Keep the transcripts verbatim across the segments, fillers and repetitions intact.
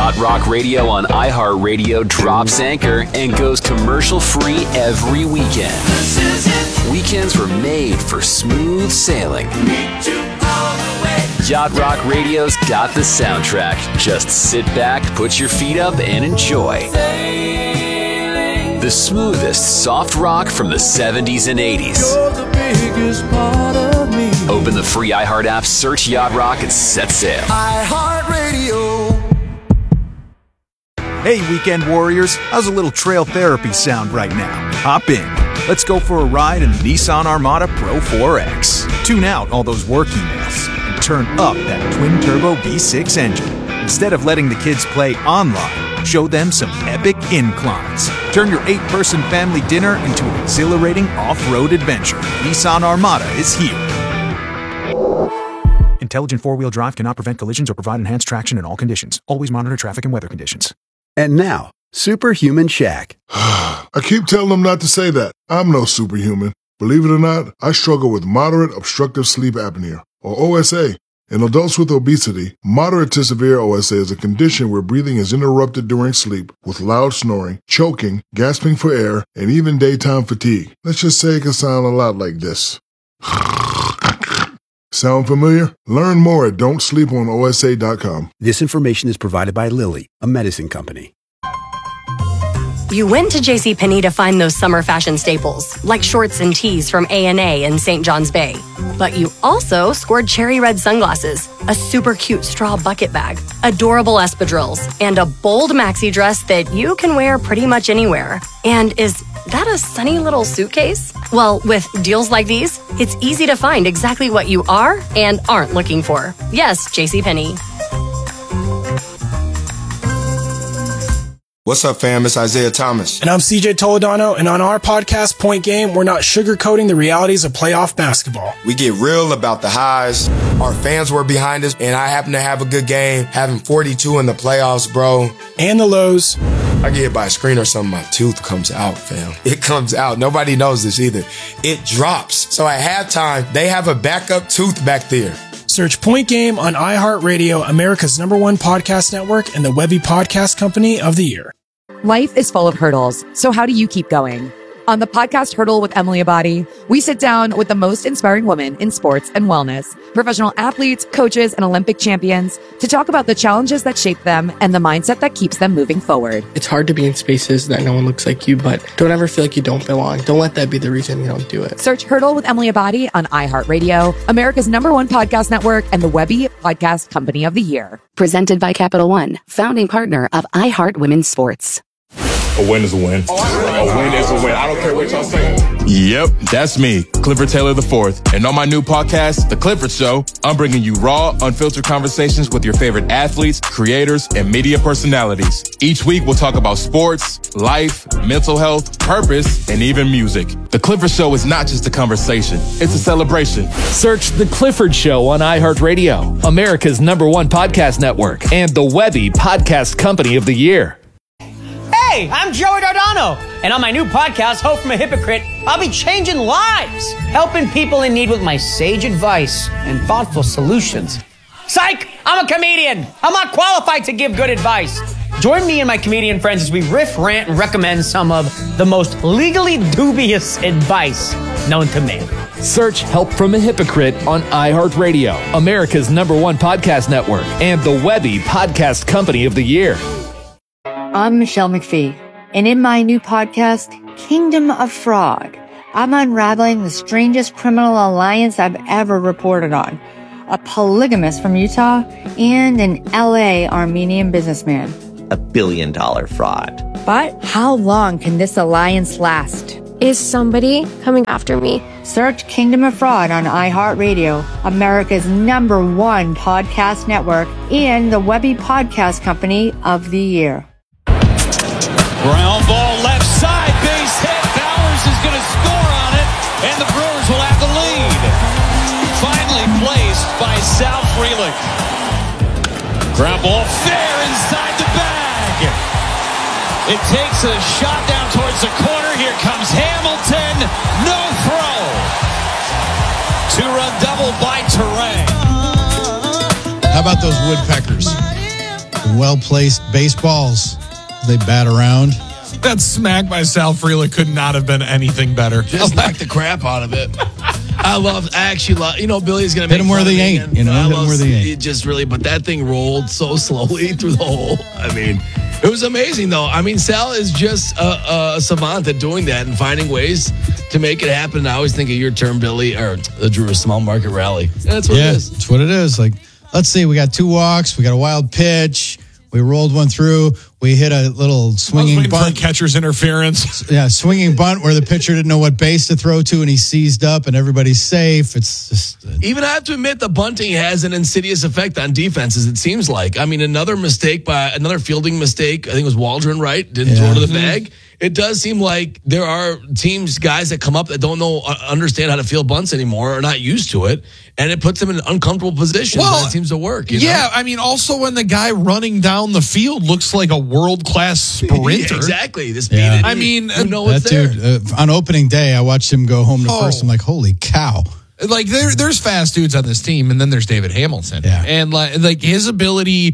Yacht Rock Radio on iHeartRadio drops anchor and goes commercial-free every weekend. This is it. Weekends were made for smooth sailing. Meet you all the way. Yacht Rock Radio's got the soundtrack. Just sit back, put your feet up, and enjoy. Sailing. The smoothest soft rock from the seventies and eighties. You're the biggest part of me. Open the free iHeart app, search Yacht Rock, and set sail. iHeartRadio. Hey, weekend warriors, how's a little trail therapy sound right now? Hop in. Let's go for a ride in the Nissan Armada Pro four X. Tune out all those work emails and turn up that twin-turbo V six engine. Instead of letting the kids play online, show them some epic inclines. Turn your eight-person family dinner into an exhilarating off-road adventure. Nissan Armada is here. Intelligent four-wheel drive cannot prevent collisions or provide enhanced traction in all conditions. Always monitor traffic and weather conditions. And now, Superhuman Shaq. I keep telling them not to say that. I'm no superhuman. Believe it or not, I struggle with moderate obstructive sleep apnea, or O S A. In adults with obesity, moderate to severe O S A is a condition where breathing is interrupted during sleep with loud snoring, choking, gasping for air, and even daytime fatigue. Let's just say it can sound a lot like this. Sound familiar? Learn more at don't sleep on O S A dot com. This information is provided by Lilly, a medicine company. You went to JCPenney to find those summer fashion staples, like shorts and tees from A and A in Saint John's Bay. But you also scored cherry red sunglasses, a super cute straw bucket bag, adorable espadrilles, and a bold maxi dress that you can wear pretty much anywhere. And is that a sunny little suitcase? Well, with deals like these, it's easy to find exactly what you are and aren't looking for. Yes, JCPenney. What's up, fam? It's Isaiah Thomas. And I'm C J Toledano, and on our podcast, Point Game, we're not sugarcoating the realities of playoff basketball. We get real about the highs. Our fans were behind us, and I happen to have a good game, having forty-two in the playoffs, bro. And the lows. I get hit by a screen or something, my tooth comes out, fam. It comes out. Nobody knows this either. It drops. So at halftime, they have a backup tooth back there. Search Point Game on iHeartRadio, America's number one podcast network, and the Webby Podcast Company of the Year. Life is full of hurdles, so how do you keep going? On the podcast Hurdle with Emily Abadi, we sit down with the most inspiring women in sports and wellness, professional athletes, coaches, and Olympic champions to talk about the challenges that shape them and the mindset that keeps them moving forward. It's hard to be in spaces that no one looks like you, but don't ever feel like you don't belong. Don't let that be the reason you don't do it. Search Hurdle with Emily Abadi on iHeartRadio, America's number one podcast network, and the Webby Podcast Company of the Year. Presented by Capital One, founding partner of iHeart Women's Sports. A win is a win. A win is a win. I don't care what y'all say. Yep, that's me, Clifford Taylor the fourth. And on my new podcast, The Clifford Show, I'm bringing you raw, unfiltered conversations with your favorite athletes, creators, and media personalities. Each week, we'll talk about sports, life, mental health, purpose, and even music. The Clifford Show is not just a conversation, it's a celebration. Search The Clifford Show on iHeartRadio, America's number one podcast network, and the Webby Podcast Company of the Year. Hey, I'm Joey Dardano, and on my new podcast, Hope from a Hypocrite, I'll be changing lives, helping people in need with my sage advice and thoughtful solutions. Psych! I'm a comedian. I'm not qualified to give good advice. Join me and my comedian friends as we riff, rant, and recommend some of the most legally dubious advice known to man. Search Help from a Hypocrite on iHeartRadio, America's number one podcast network, and the Webby Podcast Company of the Year. I'm Michelle McPhee, and in my new podcast, Kingdom of Fraud, I'm unraveling the strangest criminal alliance I've ever reported on. A polygamist from Utah and an L A Armenian businessman. A billion dollar fraud. But how long can this alliance last? Is somebody coming after me? Search Kingdom of Fraud on iHeartRadio, America's number one podcast network, and the Webby Podcast Company of the Year. Ground ball left side, base hit. Bowers is going to score on it, and the Brewers will have the lead. Finally placed by Sal Frelick. Ground ball fair inside the bag. It takes a shot down towards the corner. Here comes Hamilton. No throw. Two-run double by Terang. How about those woodpeckers? well-placed baseballs they bat around. That smack by Sal Frelick could not have been anything better. Just knock the crap out of it. I love, I actually love, you know, Billy's going to make hit them where they ain't, you know, hit them where they ain't. It just really, but that thing rolled so slowly through the hole. I mean, it was amazing, though. I mean, Sal is just a, a savant at doing that and finding ways to make it happen. I always think of your term, Billy, or the Drew Small Market Rally. That's what yeah, it is. That's what it is. Like, let's see, we got two walks, we got a wild pitch, we rolled one through, we hit a little swinging bunt. For catcher's interference. Yeah, swinging bunt where the pitcher didn't know what base to throw to, and he seized up, and everybody's safe. It's just uh, even I have to admit, the bunting has an insidious effect on defenses. It seems like. I mean, another mistake by another fielding mistake. I think it was Waldron, right? Didn't Yeah. throw to the bag. It does seem like there are teams, guys that come up that don't know, uh, understand how to field bunts anymore, or not used to it, and it puts them in uncomfortable positions. Well, and it seems to work. You yeah, know? I mean, also when the guy running down the field looks like a world-class sprinter. Yeah, exactly. The speed. Yeah. it- I mean, you know that what's there. dude, uh, on opening day, I watched him go home to Oh. first. I'm like, holy cow. Like there, there's fast dudes on this team, and then there's David Hamilton, Yeah. and like, like his ability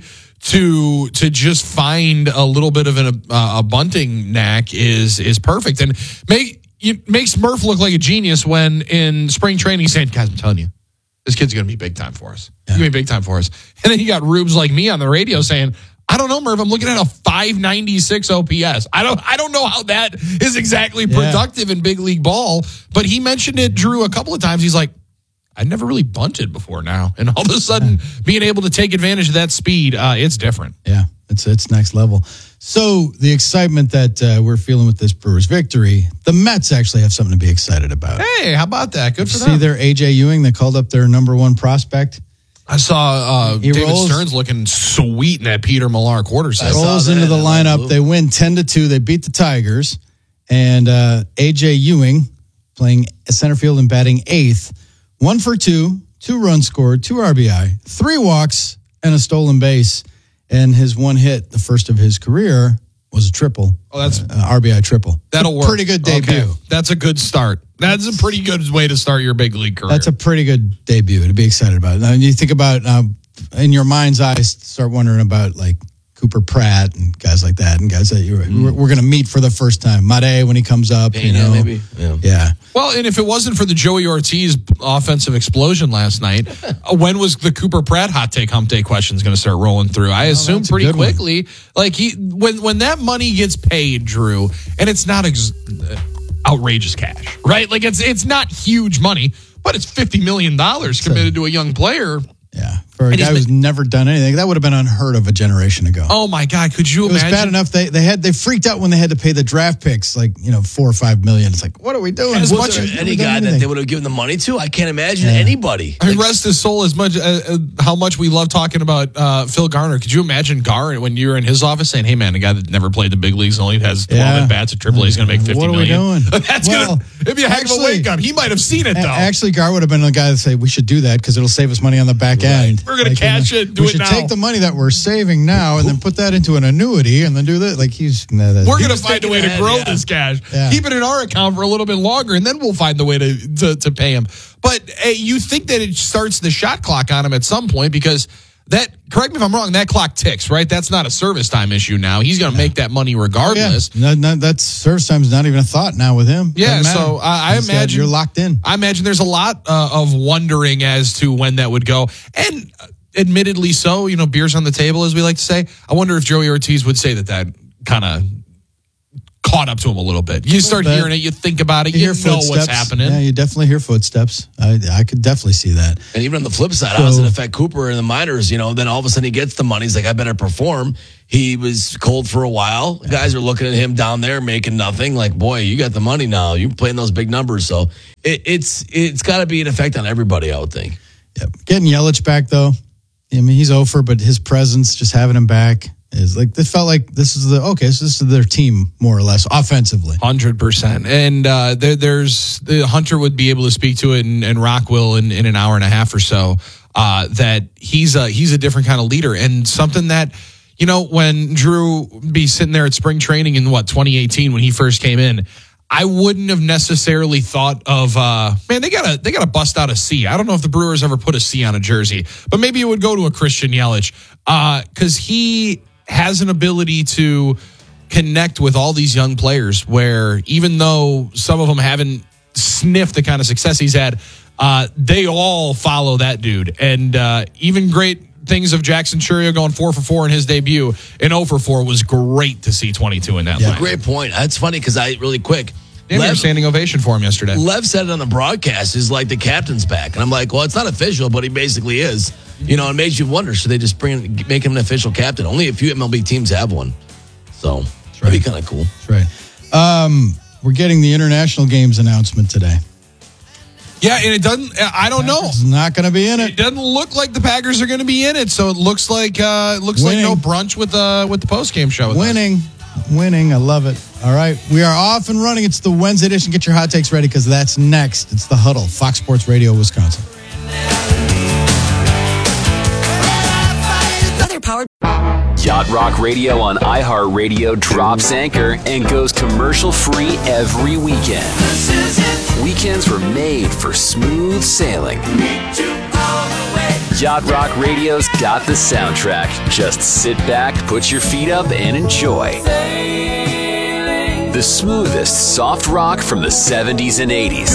to to just find a little bit of an, uh, a bunting knack is is perfect, and make you, makes Murph look like a genius when in spring training he's saying, "Guys, I'm telling you, this kid's going to be big time for us. He's going to be big time for us." And then you got Rubes like me on the radio saying, "I don't know, Murph. I'm looking at a five ninety-six O P S. I don't I don't know how that is exactly Yeah. productive in big league ball." But he mentioned it, Drew, a couple of times. He's like, I never really bunted before now. And all of a sudden, being able to take advantage of that speed, uh, it's different. Yeah, it's it's next level. So the excitement that uh, we're feeling with this Brewers victory, the Mets actually have something to be excited about. Hey, how about that? Good for See them. their A J Ewing, they called up their number one prospect. I saw uh, He David rolls- Stearns looking sweet in that Peter Millar quarter set. Rolls that. into the I lineup. love They win ten to two. They beat the Tigers. And uh, A J Ewing playing center field and batting eighth. One for two, two runs scored, two R B I, three walks, and a stolen base. And his one hit, the first of his career, was a triple. Oh, that's uh, R B I triple. That'll It's a work. Pretty good debut. Okay. That's a good start. That's a pretty good way to start your big league career. That's a pretty good debut to be excited about. Now, you think about, uh, in your mind's eye, start wondering about like Cooper Pratt and guys like that, and guys that you're, we're, we're going to meet for the first time. Made when he comes up, you Yeah, know, maybe. Yeah. yeah. Well, and if it wasn't for the Joey Ortiz offensive explosion last night, uh, when was the Cooper Pratt hot take hump day questions going to start rolling through? I assume that's a pretty good one. quickly. Like he, when when that money gets paid, Drew, and it's not ex- uh, outrageous cash, right? Like it's it's not huge money, but it's fifty million dollars committed to a young player. Yeah. For a And he's guy who's never done anything, that would have been unheard of a generation ago. Oh my God! Could you It was imagine? bad enough they they had they freaked out when they had to pay the draft picks like you know four or five million. It's like, what are we doing? As Was much there as never any done guy that anything. they would have given the money to, I can't imagine Yeah. anybody. I mean, rest his soul. As much uh, uh, how much we love talking about uh, Phil Garner. Could you imagine Garner when you were in his office saying, "Hey, man, a guy that never played the big leagues and only has twelve Yeah. at bats at Triple A is going to make fifty What are we million." doing? That's Well, gonna it'd be a heck of a actually- wake up. He might have seen it A- though. Actually, Gar would have been the guy that say we should do that because it'll save us money on the back end. We're gonna Like, you cash know, it, do we it should now. take the money that we're saving now and then put that into an annuity and then do that. Like he's no, that, We're he going to was find a thinking way to ahead, grow yeah. this cash. Yeah. Keep it in our account for a little bit longer, and then we'll find the way to to, to pay him. But hey, you think that it starts the shot clock on him at some point because that, correct me if I'm wrong, that clock ticks, right? That's not a service time issue now. He's going to make that money regardless. Yeah. No, no, that's service time's not even a thought now with him. Yeah, Doesn't matter. so I, I He's got- imagine you're locked in. I imagine there's a lot uh, of wondering as to when that would go, and uh, admittedly, so you know, beers on the table, as we like to say. I wonder if Joey Ortiz would say that that kind of caught up to him a little bit. You start bit. hearing it, you think about it, You you, hear know what's footsteps. happening. Yeah, you definitely hear footsteps. I I could definitely see that. And even on the flip side, how does it affect Cooper in the minors? You know, then all of a sudden he gets the money. He's like, I better perform. He was cold for a while. Guys are looking at him down there making nothing. Like, boy, you got the money now. You're playing those big numbers. So it, it's it's got to be an effect on everybody, I would think. Yep. Getting Yelich back though. I mean, he's over, but his presence, just having him back, is like this felt like this is the okay. So this is their team more or less offensively. Hundred percent, and uh, there, there's the Hunter would be able to speak to it, and, and Rock will in, in an hour and a half or so. Uh, that he's a he's a different kind of leader, and something that you know when Drew be sitting there at spring training in what twenty eighteen when he first came in. I wouldn't have necessarily thought of uh, man. They gotta they gotta bust out a C. I don't know if the Brewers ever put a C on a jersey, but maybe it would go to a Christian Yelich because uh, he has an ability to connect with all these young players where even though some of them haven't sniffed the kind of success he's had, uh, they all follow that dude. And uh, even great things of Jackson Churio going four for four in his debut and oh for four was great to see twenty-two in that Yeah, line. great point. That's funny because I, really quick, They had a standing ovation for him yesterday. Lev said it on the broadcast, is like the captain's back. And I'm like, well, it's not official, but he basically is. You know, it makes you wonder, should they just bring make him an official captain? Only a few M L B teams have one. So, that'd be kind of cool. That's right. Um, we're getting the international games announcement today. Yeah, and it doesn't, I don't know. It's not going to be in it. It doesn't look like the Packers are going to be in it, so it looks like uh, it looks Winning. like no brunch with the with the post game show. With Winning. us. Winning. I love it. All right. We are off and running. It's the Wednesday edition. Get your hot takes ready because that's next. It's the Huddle, Fox Sports Radio, Wisconsin. Yacht Rock Radio on iHeartRadio drops anchor and goes commercial free every weekend. Weekends were made for smooth sailing. Yacht Rock Radio's got the soundtrack. Just sit back, put your feet up, and enjoy. The smoothest soft rock from the seventies and eighties.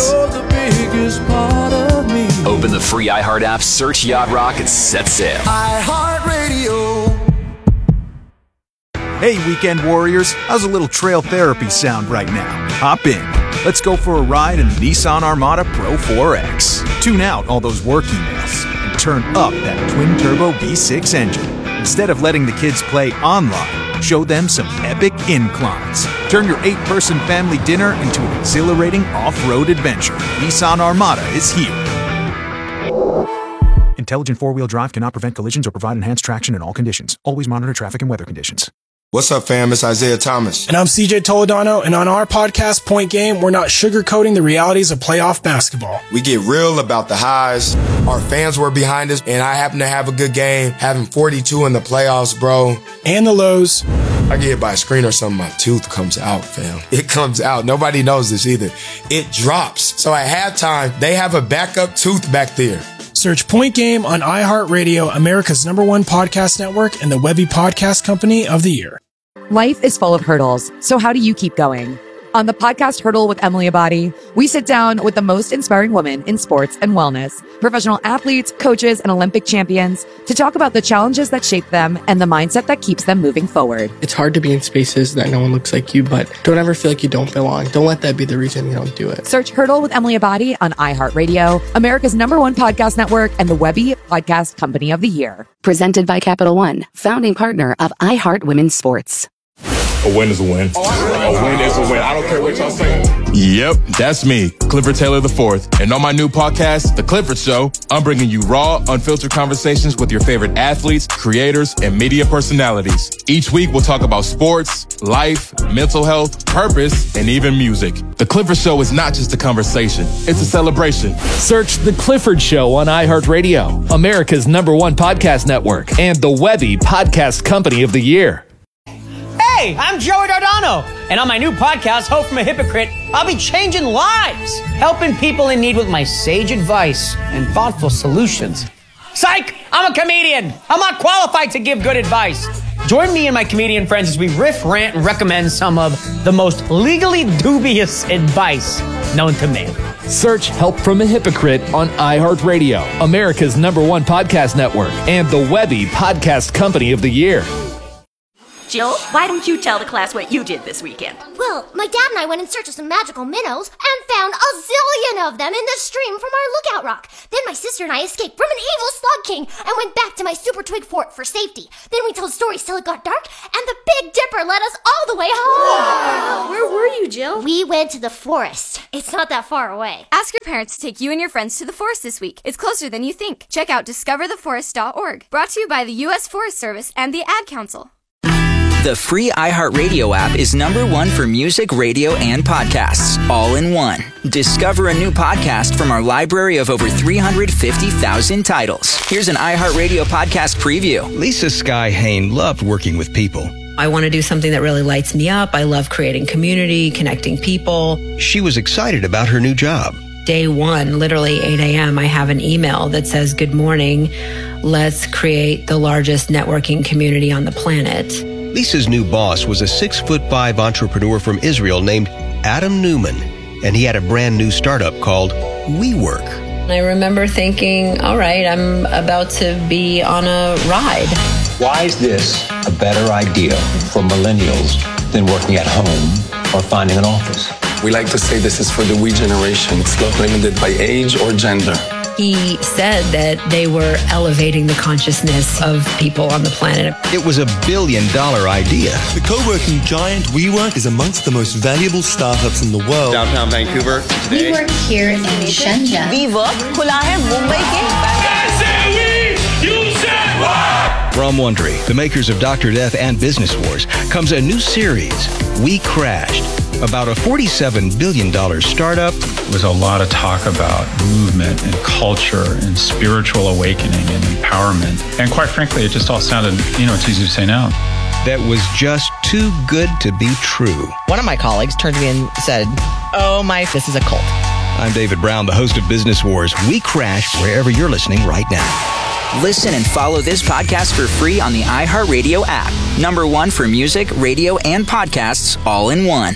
Open the free iHeart app, search Yacht Rock, and set sail. iHeartRadio. Hey, weekend warriors, how's a little trail therapy sound right now? Hop in. Let's go for a ride in the Nissan Armada Pro four X. Tune out all those work emails and turn up that twin-turbo V six engine. Instead of letting the kids play online, show them some epic inclines. Turn your eight-person family dinner into an exhilarating off-road adventure. Nissan Armada is here. Intelligent four-wheel drive cannot prevent collisions or provide enhanced traction in all conditions. Always monitor traffic and weather conditions. What's up, fam? It's Isaiah Thomas. And I'm C J Toledano, and on our podcast, Point Game, we're not sugarcoating the realities of playoff basketball. We get real about the highs. Our fans were behind us, and I happen to have a good game, having forty-two in the playoffs, bro. And the lows. I get hit by a screen or something, my tooth comes out, fam. It comes out. Nobody knows this either. It drops. So at halftime, they have a backup tooth back there. Search Point Game on iHeartRadio, America's number one podcast network, and the Webby Podcast Company of the Year. Life is full of hurdles, so how do you keep going? On the podcast Hurdle with Emily Abadi, we sit down with the most inspiring women in sports and wellness, professional athletes, coaches, and Olympic champions to talk about the challenges that shape them and the mindset that keeps them moving forward. It's hard to be in spaces that no one looks like you, but don't ever feel like you don't belong. Don't let that be the reason you don't do it. Search Hurdle with Emily Abadi on iHeartRadio, America's number one podcast network, and the Webby Podcast Company of the Year. Presented by Capital One, founding partner of iHeart Women's Sports. A win is a win. A win is a win. I don't care what y'all say. Yep, that's me, Clifford Taylor the fourth. And on my new podcast, The Clifford Show, I'm bringing you raw, unfiltered conversations with your favorite athletes, creators, and media personalities. Each week, we'll talk about sports, life, mental health, purpose, and even music. The Clifford Show is not just a conversation, it's a celebration. Search The Clifford Show on iHeartRadio, America's number one podcast network, and the Webby Podcast Company of the Year. Hey, I'm Joey Dardano, and on my new podcast, Hope from a Hypocrite, I'll be changing lives, helping people in need with my sage advice and thoughtful solutions. Psych! I'm a comedian. I'm not qualified to give good advice. Join me and my comedian friends as we riff, rant, and recommend some of the most legally dubious advice known to man. Search Help from a Hypocrite on iHeartRadio, America's number one podcast network, and the Webby Podcast Company of the Year. Jill, why don't you tell the class what you did this weekend? Well, my dad and I went in search of some magical minnows and found a zillion of them in the stream from our lookout rock. Then my sister and I escaped from an evil slug king and went back to my super twig fort for safety. Then we told stories till it got dark, and the Big Dipper led us all the way home. Wow. Where were you, Jill? We went to the forest. It's not that far away. Ask your parents to take you and your friends to the forest this week. It's closer than you think. Check out discover the forest dot org. Brought to you by the U S Forest Service and the Ad Council. The free iHeartRadio app is number one for music, radio, and podcasts, all in one. Discover a new podcast from our library of over three hundred fifty thousand titles. Here's an iHeartRadio podcast preview. Lisa Sky Hain loved working with people. I want to do something that really lights me up. I love creating community, connecting people. She was excited about her new job. day one, literally eight a.m., I have an email that says, "Good morning. Let's create the largest networking community on the planet." Lisa's new boss was a six foot five entrepreneur from Israel named Adam Newman, and he had a brand new startup called WeWork. I remember thinking, all right, I'm about to be on a ride. Why is this a better idea for millennials than working at home or finding an office? We like to say this is for the we generation. It's not limited by age or gender. He said that they were elevating the consciousness of people on the planet. It was a billion dollar idea. The co-working giant WeWork is amongst the most valuable startups in the world. Downtown Vancouver. We work here in Shenzhen. WeWork खुला है मुंबई के From Wondery, the makers of Doctor Death and Business Wars, comes a new series, We Crashed, about a forty-seven billion dollars startup. There was a lot of talk about movement and culture and spiritual awakening and empowerment. And quite frankly, it just all sounded, you know, it's easy to say now. That was just too good to be true. One of my colleagues turned to me and said, "Oh my, this is a cult." I'm David Brown, the host of Business Wars. We Crashed wherever you're listening right now. Listen and follow this podcast for free on the iHeartRadio app. Number one for music, radio, and podcasts all in one.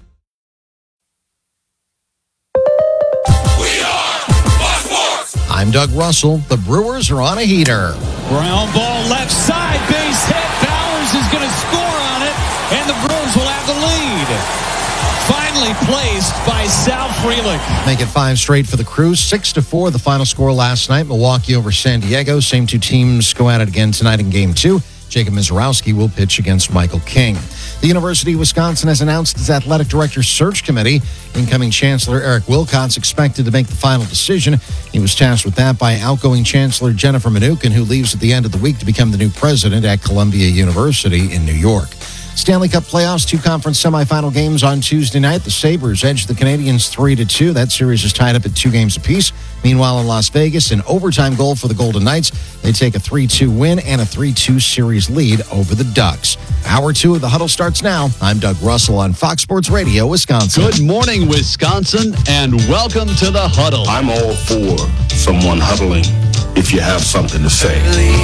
I'm Doug Russell. The Brewers are on a heater. Ground ball left side, base hit. Bowers is going to score on it, and the Brewers will have the lead. Finally placed by Sal Frelick. Make it five straight for the Crews. Six to four, the final score last night. Milwaukee over San Diego. Same two teams go at it again tonight in Game Two. Jacob Mizorowski will pitch against Michael King. The University of Wisconsin has announced its athletic director search committee. Incoming Chancellor Eric Wilcox expected to make the final decision. He was tasked with that by outgoing Chancellor Jennifer Mnuchin, who leaves at the end of the week to become the new president at Columbia University in New York. Stanley Cup playoffs, two conference semifinal games on Tuesday night. The Sabres edged the Canadiens three to two. That series is tied up at two games apiece. Meanwhile, in Las Vegas, an overtime goal for the Golden Knights. They take a three two win and a three two series lead over the Ducks. Hour two of the Huddle starts now. I'm Doug Russell on Fox Sports Radio, Wisconsin. Good morning, Wisconsin, and welcome to the Huddle. I'm all for someone huddling if you have something to say.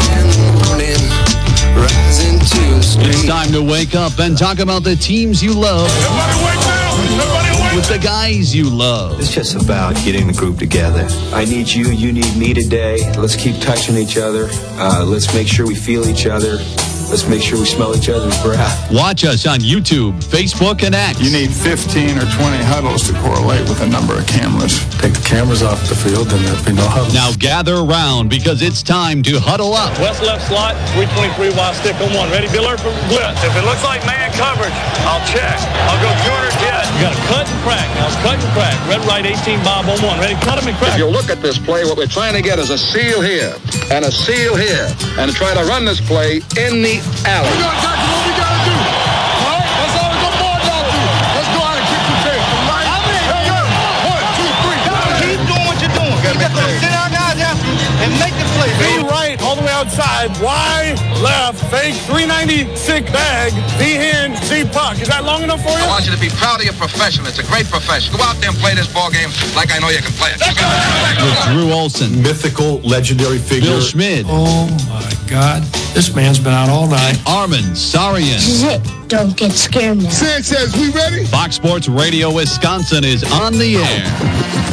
It's time to wake up and talk about the teams you love. Everybody wake up! Everybody wake with the guys you love. It's just about getting the group together. I need you, you need me today. Let's keep touching each other. Uh, let's make sure we feel each other. Let's make sure we smell each other's breath. Watch us on YouTube, Facebook, and X. You need fifteen or twenty huddles to correlate with the number of cameras. Take the cameras off the field, then there'll be no huddles. Now gather around because it's time to huddle up. West left slot, three twenty-three wide stick on one. Ready, Biller, for blitz. If it looks like man coverage, I'll check. I'll go two hundred jet. You got to cut and crack. Now it's cut and crack. Red, right, eighteen, Bob on one. Ready, cut him and crack. If you look at this play, what we're trying to get is a seal here and a seal here and try to run this play in the alley. We got exactly what we got to do. All right? That's all we're going to do. Let's go out and kick the tail. Right? I'm in. Hey, yo. One, two, three. Keep doing what you're doing. You got to sit down guys after and make the play. Be right, all the way outside. Wide, left, fake, three ninety-six bag, V hand, Z puck. Is that long enough for you? I want you to be proud of your profession. It's a great profession. Go out there and play this ball game like I know you can play it. With Drew Olson. Mythical, legendary figure. Bill Schmid. Oh, my God. This man's been out all night. Armin Sarian. This is it. Don't get scared now. Sam says, we ready? Fox Sports Radio Wisconsin is on the air.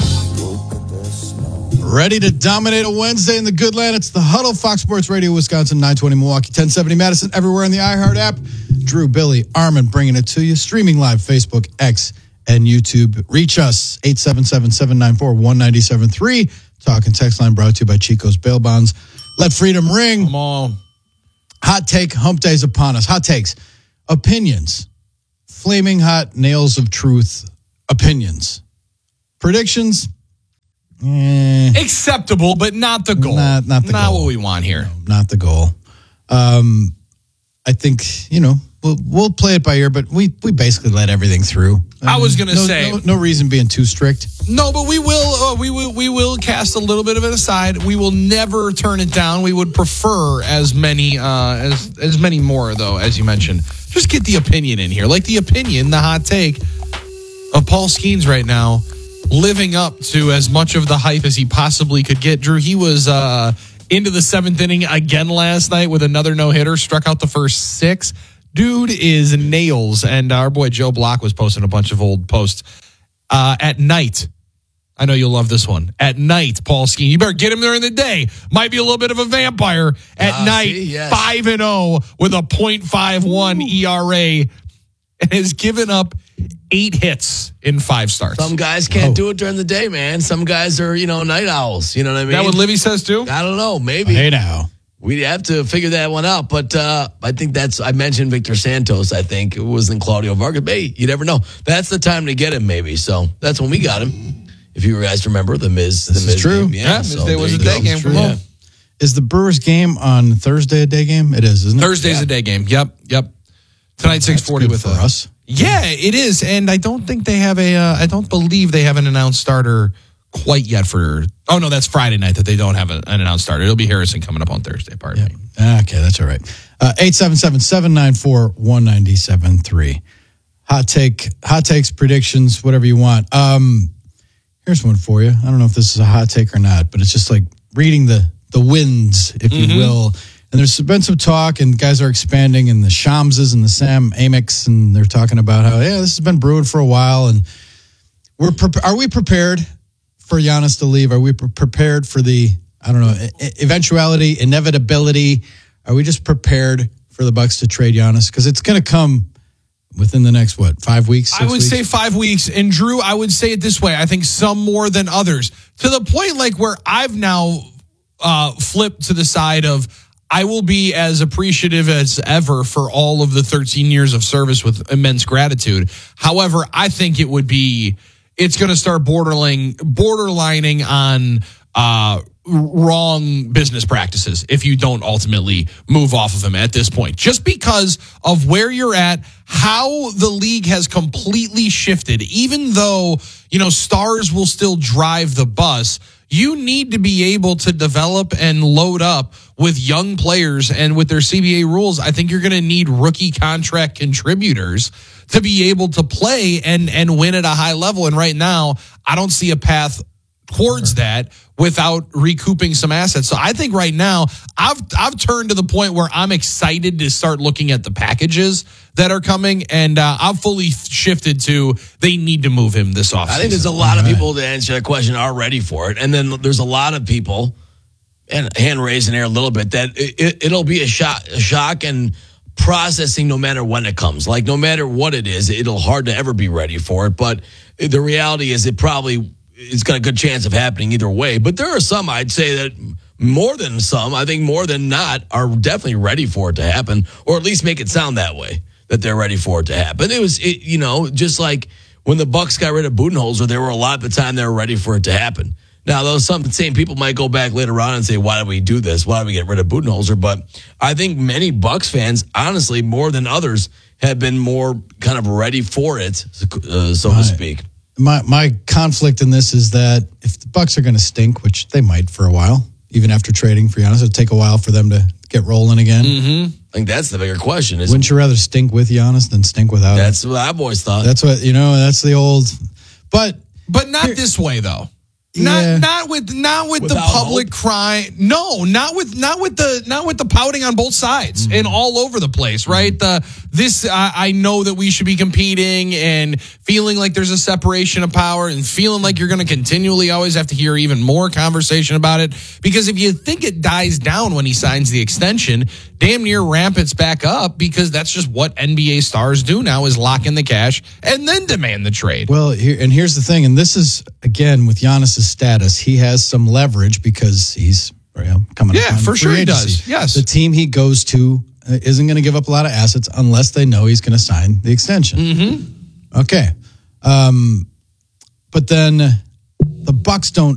Ready to dominate a Wednesday in the good land. It's the Huddle, Fox Sports Radio, Wisconsin, nine twenty Milwaukee, ten seventy Madison, everywhere in the iHeart app. Drew, Billy, Armin bringing it to you. Streaming live, Facebook, X, and YouTube. Reach us, eight seven seven, seven nine four, one nine seven three. Talk and text line brought to you by Chico's Bail Bonds. Let freedom ring. Come on. Hot take, hump day's upon us. Hot takes, opinions, flaming hot nails of truth, opinions. Predictions, eh, acceptable, but not the goal. Not, not the not goal. what we want here. No, not the goal. Um, I think, you know, we'll we'll play it by ear, but we we basically let everything through. I, I was going to no, say no, no reason being too strict. No, but we will uh, we will we will cast a little bit of it aside. We will never turn it down. We would prefer as many uh, as as many more though, as you mentioned. Just get the opinion in here, like the opinion, the hot take of Paul Skeens right now. living up to as much of the hype as he possibly could get. Drew, he was uh, into the seventh inning again last night with another no-hitter, struck out the first six. Dude is nails, and our boy Joe Block was posting a bunch of old posts. Uh, at night, I know you'll love this one. At night, Paul Skeene, you better get him during the day. Might be a little bit of a vampire. At Ah, night, see, yes. five and oh with a point five one E R A, and has given up eight hits in five starts. Some guys can't do it during the day, man. Some guys are, you know, night owls. You know what I mean? That what Livy says too? I don't know. Maybe. Hey now. We'd have to figure that one out. But uh, I think that's, I mentioned Victor Santos, I think. It wasn't Claudio Vargas. Hey, you never know. That's the time to get him, maybe. So that's when we got him. If you guys remember, the Miz. This the Miz is true. Game. Yeah, Yeah, Miz so Day was there a you day go. game from Yeah. home. Is the Brewers game on Thursday a day game? It is, isn't it? Thursday's Yeah. a day game. Yep, yep. Tonight, six forty with for a, us. Yeah, it is, and I don't think they have a. Uh, I don't believe they have an announced starter quite yet for. Oh no, that's Friday night that they don't have a, an announced starter. It'll be Harrison coming up on Thursday. Pardon me. Okay, that's all right. Uh, eight seven seven, seven nine four, one nine seven three. Hot take, hot takes, predictions, whatever you want. Um, here's one for you. I don't know if this is a hot take or not, but it's just like reading the the winds, if Mm-hmm. you will. And there's been some talk, and guys are expanding, and the Shamses and the Sam Amics, and they're talking about how, yeah, this has been brewing for a while, and we're pre- are we prepared for Giannis to leave? Are we pre- prepared for the, I don't know, e- eventuality, inevitability? Are we just prepared for the Bucks to trade Giannis? Because it's going to come within the next, what, five weeks, six I would weeks? say five weeks. And Drew, I would say it this way. I think some more than others. To the point like where I've now uh, flipped to the side of I will be as appreciative as ever for all of the thirteen years of service with immense gratitude. However, I think it would be, it's going to start borderlining, borderlining on uh, wrong business practices if you don't ultimately move off of him at this point. Just because of where you're at, how the league has completely shifted, even though, you know, stars will still drive the bus, you need to be able to develop and load up with young players, and with their C B A rules, I think you're going to need rookie contract contributors to be able to play and and win at a high level. And right now, I don't see a path towards that without recouping some assets. So I think right now I've I've turned to the point where I'm excited to start looking at the packages that are coming, and uh, I've fully shifted to they need to move him this offseason. I think there's a lot of people to answer that question are ready for it. And then there's a lot of people, and hand raising there a little bit, that it, it, it'll be a shock, a shock and processing no matter when it comes. Like no matter what it is, it'll hard to ever be ready for it. But the reality is it probably it's got a good chance of happening either way. But there are some, I'd say that more than some, I think more than not, are definitely ready for it to happen, or at least make it sound that way, that they're ready for it to happen. It was, it, you know, just like when the Bucks got rid of Budenholzer, there were a lot of the time they were ready for it to happen. Now, those some same people might go back later on and say, why did we do this? Why did we get rid of Budenholzer? But I think many Bucks fans, honestly, more than others, have been more kind of ready for it, uh, so to speak. My my conflict in this is that if the Bucks are going to stink, which they might for a while, even after trading for Giannis, it'll take a while for them to get rolling again. Mm-hmm. I think that's the bigger question. Isn't Wouldn't you rather stink with Giannis than stink without him? That's what I've always thought. That's what, you know, that's the old, but. But not this way, though. Not Yeah. not with not with Without the public hope? cry. No, not with not with the not with the pouting on both sides Mm-hmm. and all over the place, right? The this I, I know that we should be competing and feeling like there's a separation of power and feeling like you're going to continually always have to hear even more conversation about it, because if you think it dies down when he signs the extension, damn near ramp it's back up, because that's just what N B A stars do now, is lock in the cash and then demand the trade. Well, here, and here's the thing, and this is, again, with Giannis's status, he has some leverage because he's you know, coming Yeah, up on for free sure he agency. does. Yes. The team he goes to uh, isn't going to give up a lot of assets unless they know he's going to sign the extension. Mm-hmm. Okay. Um, but then the Bucks don't